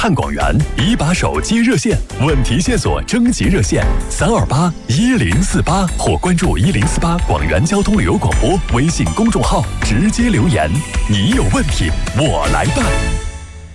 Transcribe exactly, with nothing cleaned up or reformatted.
看广元，一把手接热线，问题线索征集热线三二八一零四八，或关注一零四八广元交通旅游广播微信公众号直接留言。你有问题，我来办。